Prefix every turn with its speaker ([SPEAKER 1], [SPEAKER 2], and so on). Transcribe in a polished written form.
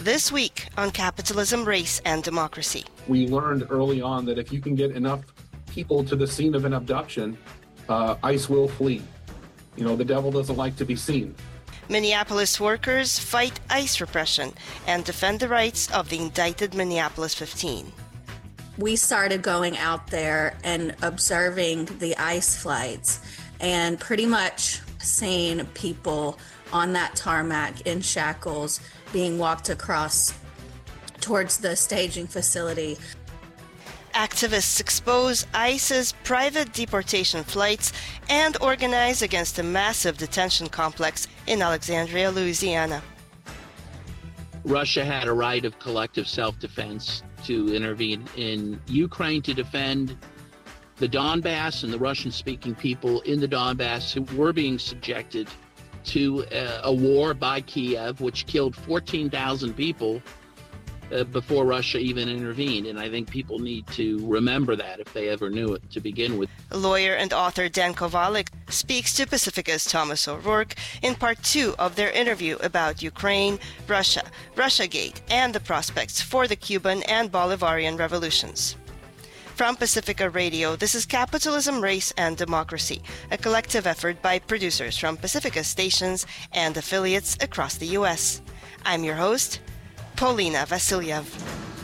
[SPEAKER 1] This week on Capitalism, Race, and Democracy.
[SPEAKER 2] We learned early on that if you can get enough people to the scene of an abduction, ICE will flee. You know, the devil doesn't like to be seen.
[SPEAKER 1] Minneapolis workers fight ICE repression and defend the rights of the indicted Minneapolis 15.
[SPEAKER 3] We started going out there and observing the ICE flights and pretty much seeing people on that tarmac in shackles being walked across towards the staging facility.
[SPEAKER 1] Activists expose ICE's private deportation flights and organize against a massive detention complex in Alexandria, Louisiana.
[SPEAKER 4] Russia had a right of collective self-defense to intervene in Ukraine to defend the Donbass and the Russian-speaking people in the Donbass who were being subjected to a war by Kiev, which killed 14,000 people before Russia even intervened. And I think people need to remember that if they ever knew it to begin with.
[SPEAKER 1] Lawyer and author Dan Kovalik speaks to Pacifica's Thomas O'Rourke in part 2 of their interview about Ukraine, Russia, Russiagate, and the prospects for the Cuban and Bolivarian revolutions. From Pacifica Radio, this is Capitalism, Race, and Democracy, a collective effort by producers from Pacifica stations and affiliates across the U.S. I'm your host, Paulina Vasilyev.